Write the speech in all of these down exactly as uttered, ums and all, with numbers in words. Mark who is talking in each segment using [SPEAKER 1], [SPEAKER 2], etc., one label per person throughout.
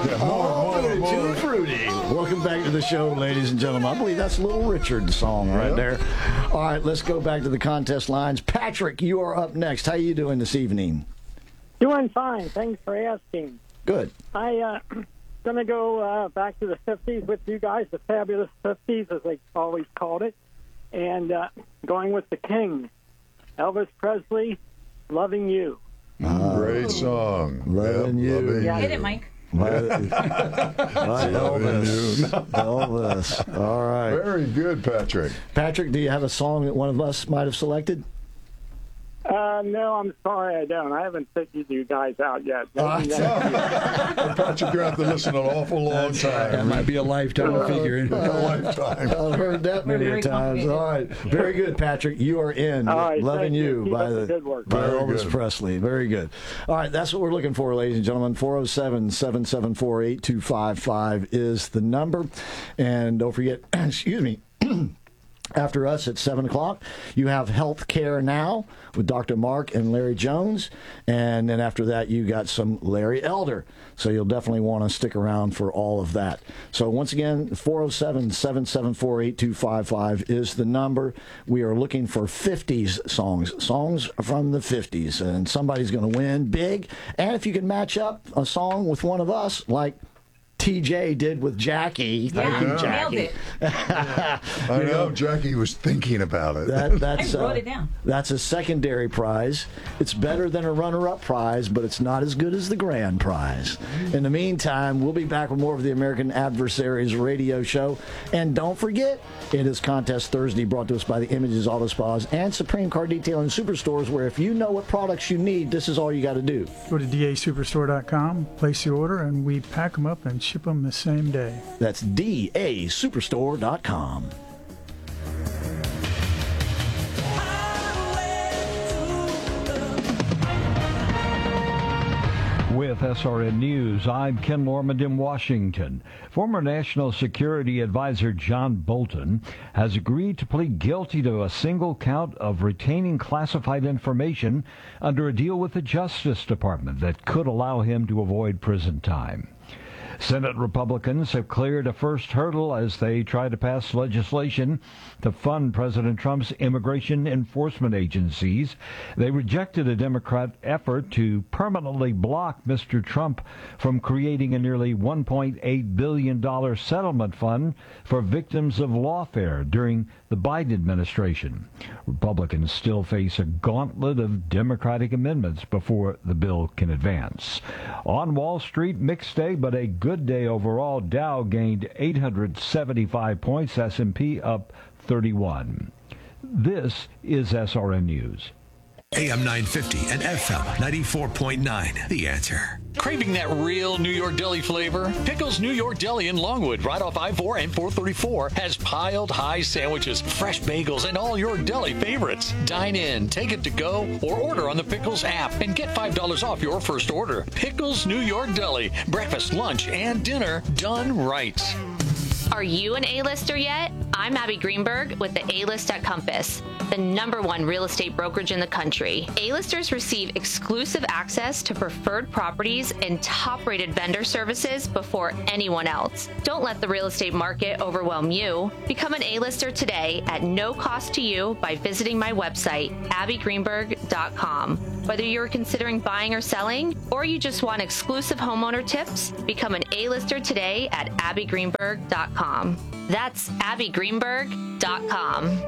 [SPEAKER 1] Yeah, more,
[SPEAKER 2] oh,
[SPEAKER 1] more, more.
[SPEAKER 2] Too fruity. Welcome back to the show, ladies and gentlemen. I believe that's Little Richard's song right
[SPEAKER 1] Yep.
[SPEAKER 2] there. All right, let's go back to the contest lines. Patrick, you are up next. How are you doing this evening?
[SPEAKER 3] Doing fine. Thanks for asking.
[SPEAKER 2] Good.
[SPEAKER 3] I uh gonna go uh, back to the fifties with you guys, the fabulous fifties, as they always called it, and uh, going with the King, Elvis Presley, "Loving You."
[SPEAKER 2] Uh,
[SPEAKER 1] Great song.
[SPEAKER 2] Loving
[SPEAKER 1] Yep,
[SPEAKER 2] You.
[SPEAKER 1] loving
[SPEAKER 3] Yeah.
[SPEAKER 4] Hit it, Mike.
[SPEAKER 2] Elvis. Elvis. All right.
[SPEAKER 1] Very good, Patrick.
[SPEAKER 2] Patrick, do you have a song that one of us might have selected?
[SPEAKER 3] Uh, no, I'm sorry, I don't. I haven't figured you guys out yet.
[SPEAKER 2] Uh,
[SPEAKER 3] Maybe next-
[SPEAKER 1] Patrick, you have to listen an awful long
[SPEAKER 2] That
[SPEAKER 1] time.
[SPEAKER 2] might be a lifetime figure.
[SPEAKER 1] A lifetime.
[SPEAKER 2] I've heard that
[SPEAKER 4] We're
[SPEAKER 2] many
[SPEAKER 4] very
[SPEAKER 2] times.
[SPEAKER 4] complicated.
[SPEAKER 2] All right. Very good, Patrick. You are in.
[SPEAKER 3] All right,
[SPEAKER 2] Loving
[SPEAKER 3] thank
[SPEAKER 2] You,
[SPEAKER 3] you. Keep
[SPEAKER 2] by
[SPEAKER 3] up the
[SPEAKER 2] the
[SPEAKER 3] good work.
[SPEAKER 2] by
[SPEAKER 1] Very
[SPEAKER 2] Elvis
[SPEAKER 1] good.
[SPEAKER 2] Presley. Very good. All right, that's what we're looking for, ladies and gentlemen. four oh seven, seven seven four, eight two five five is the number. And don't forget, excuse me, after us at seven o'clock, you have Health Care Now with Doctor Mark and Larry Jones. And then after that, you got some Larry Elder. So you'll definitely want to stick around for all of that. So once again, four oh seven, seven seven four, eight two five five is the number. We are looking for fifties songs, songs from the fifties. And somebody's going to win big. And if you can match up a song with one of us, like T J did with Jackie.
[SPEAKER 4] Yeah,
[SPEAKER 2] Thank you,
[SPEAKER 4] nailed
[SPEAKER 2] Jackie.
[SPEAKER 4] it.
[SPEAKER 1] I know Jackie was thinking about it.
[SPEAKER 2] That, that's,
[SPEAKER 4] I wrote
[SPEAKER 2] uh,
[SPEAKER 4] it down.
[SPEAKER 2] That's a secondary prize. It's better than a runner-up prize, but it's not as good as the grand prize. In the meantime, we'll be back with more of the American Adversaries radio show. And don't forget, it is Contest Thursday, brought to us by the Images Auto Spas and Supreme Car Detailing Superstores, where if you know what products you need, this is all you got to do.
[SPEAKER 5] Go to D A superstore dot com, place the order, and we pack them up and ship them the same day.
[SPEAKER 2] That's D A superstore dot com.
[SPEAKER 6] With S R N News, I'm Ken Lormand in Washington. Former National Security Advisor John Bolton has agreed to plead guilty to a single count of retaining classified information under a deal with the Justice Department that could allow him to avoid prison time. Senate Republicans have cleared a first hurdle as they try to pass legislation to fund President Trump's immigration enforcement agencies. They rejected a Democrat effort to permanently block Mister Trump from creating a nearly one point eight billion dollars settlement fund for victims of lawfare during the Biden administration. Republicans still face a gauntlet of Democratic amendments before the bill can advance. On Wall Street, mixed day, but a good day overall. Dow gained eight hundred seventy-five points, S and P up thirty-one. This is S R N News.
[SPEAKER 7] A M nine fifty and F M ninety-four point nine. The Answer.
[SPEAKER 8] Craving that real New York deli flavor? Pickles New York Deli in Longwood, right off I four and four thirty-four, has piled high sandwiches, fresh bagels, and all your deli favorites. Dine in, take it to go, or order on the Pickles app and get five dollars off your first order. Pickles New York Deli. Breakfast, lunch, and dinner done right.
[SPEAKER 9] Are you an A-lister yet? I'm Abby Greenberg with the A-List at Compass, the number one real estate brokerage in the country. A-listers receive exclusive access to preferred properties and top-rated vendor services before anyone else. Don't let the real estate market overwhelm you. Become an A-lister today at no cost to you by visiting my website, abby greenberg dot com. Whether you're considering buying or selling, or you just want exclusive homeowner tips, become an A-lister today at abby greenberg dot com. That's abby greenberg dot com.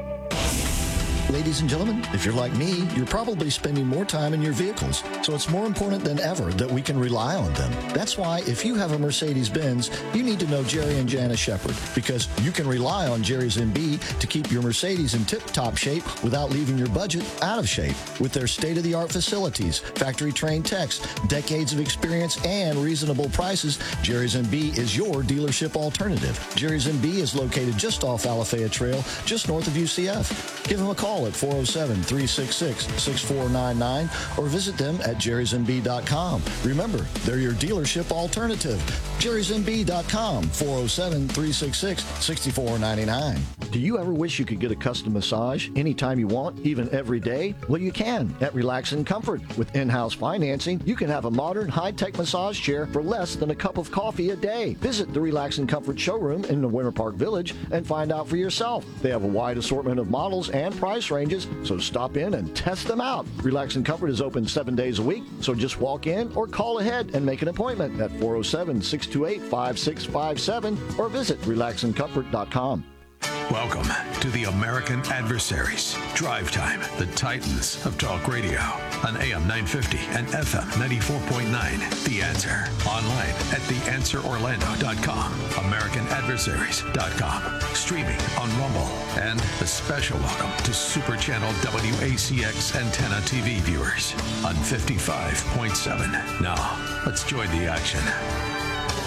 [SPEAKER 2] Ladies and gentlemen, if you're like me, you're probably spending more time in your vehicles, so it's more important than ever that we can rely on them. That's why if you have a Mercedes-Benz, you need to know Jerry and Janice Shepard, because you can rely on Jerry's M B to keep your Mercedes in tip-top shape without leaving your budget out of shape. With their state-of-the-art facilities, factory-trained techs, decades of experience, and reasonable prices, Jerry's M B is your dealership alternative. Jerry's M B is located just off Alafaya Trail, just north of U C F. Give them a call at four oh seven, three six six, six four nine nine or visit them at jerrys m b dot com. Remember, they're your dealership alternative. jerrys m b dot com, four oh seven, three six six, six four nine nine. Do you ever wish you could get a custom massage anytime you want, even every day? Well, you can at Relax and Comfort. With in-house financing, you can have a modern, high-tech massage chair for less than a cup of coffee a day. Visit the Relax and Comfort showroom in the Winter Park Village and find out for yourself. They have a wide assortment of models and price ranges, so stop in and test them out. Relax and Comfort is open seven days a week, so just walk in or call ahead and make an appointment at four oh seven, six two eight, five six five seven or visit relax and comfort dot com.
[SPEAKER 7] Welcome to the American Adversaries. Drive Time, the Titans of Talk Radio. On A M nine fifty and F M ninety-four point nine. The Answer. Online at the answer orlando dot com. American Adversaries dot com. Streaming on Rumble. And a special welcome to Super Channel W A C X Antenna T V viewers on fifty-five point seven. Now, let's join the action.